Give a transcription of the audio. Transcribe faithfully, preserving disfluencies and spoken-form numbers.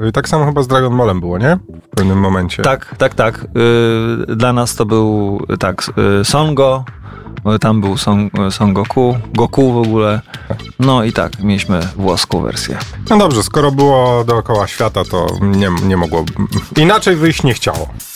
I tak samo chyba z Dragon Ballem było, nie? W pewnym momencie. Tak, tak, tak. Yy, dla nas to był tak, yy, Songo, tam był Son, Son Goku, Goku w ogóle. No i tak, mieliśmy włoską wersję. No dobrze, skoro było dookoła świata, to nie, nie mogło inaczej wyjść nie chciało.